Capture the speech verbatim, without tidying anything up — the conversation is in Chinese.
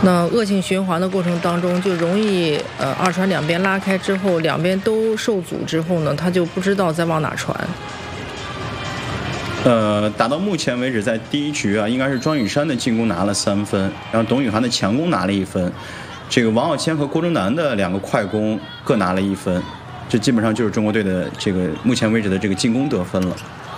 那恶性循环的过程当中，就容易呃二传两边拉开之后，两边都受阻之后呢，他就不知道再往哪传。 呃，打到目前为止，在第一局啊，应该是庄宇珊的进攻拿了三分，然后董宇涵的强攻拿了一分，这个王傲谦和郭征南的两个快攻各拿了一分，这基本上就是中国队的这个目前为止的这个进攻得分了。